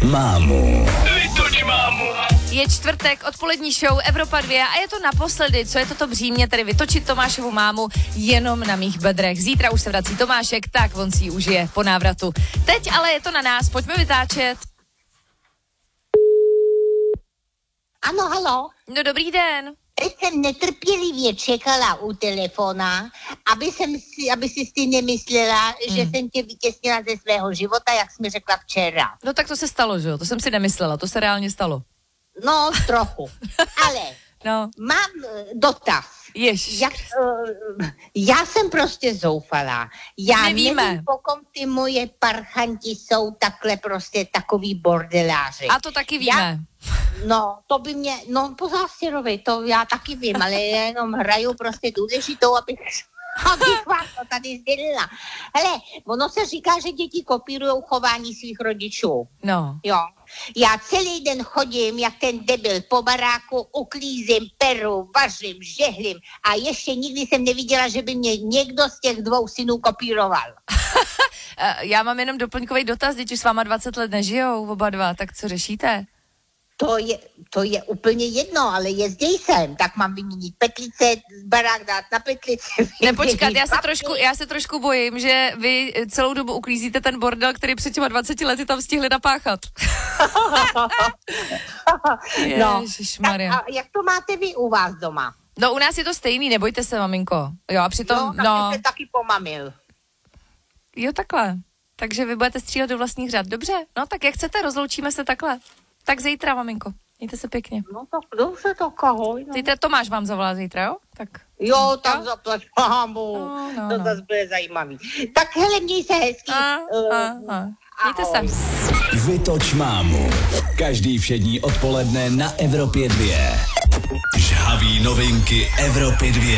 mámu. Vytoč mámu. Je čtvrtek, odpolední show Evropa 2 a je to naposledy, co je toto břímě, tedy vytočit Tomášovu mámu jenom na mých bedrech. Zítra už se vrací Tomášek, tak on si ji užije po návratu. Teď ale je to na nás, pojďme vytáčet. Ano, halo. No dobrý den. Teď jsem netrpělivě čekala u telefona, aby si ty nemyslela, že jsem tě vytěsnila ze svého života, jak jsi mi řekla včera. No tak to se stalo, že jo? To jsem si nemyslela, to se reálně stalo. No, trochu. Ale No. mám dotaz. Ježiš. Já jsem prostě zoufalá. Já Nevíme. nevím, pokom ty moje parchanti jsou takhle prostě takový bordeláři. A to taky víme. No, to by mě, no po Zástěrovi, to já taky vím, ale já jenom hraju prostě důležitou, abych vám to tady sdělila. Hele, ono se říká, že děti kopírujou chování svých rodičů. No. Jo. Já celý den chodím, jak ten debil po baráku, uklízím, peru, vařím, žehlím a ještě nikdy jsem neviděla, že by mě někdo z těch dvou synů kopíroval. Já mám jenom doplňkový dotaz, děti s váma 20 let nežijou, oba dva, tak co řešíte? To je úplně jedno, ale jezděj sem, tak mám vyměnit petlice, barák dát na petlice. Nepočkat, já se trošku bojím, že vy celou dobu uklízíte ten bordel, který před těma 20 lety tam stihli napáchat. No, Ježišmarja. a jak to máte vy u vás doma? No u nás je to stejný, nebojte se, maminko. Jo, a přitom, Jo, tak se taky pomamil. Jo, takhle. Takže vy budete střílet do vlastních řad. Dobře, no tak jak chcete, rozloučíme se takhle. Tak zítra, maminko. Mějte se pěkně. No tak dobře, tak ahoj. No. Zítra Tomáš vám zavolá zítra, jo? Tak. Jo, tak zaplať pámu. No. To zase bude zajímavý. Tak hele, měj se hezky. Mějte se. Vytoč mámu. Každý všední odpoledne na Evropě 2. Žhavý novinky Evropy 2.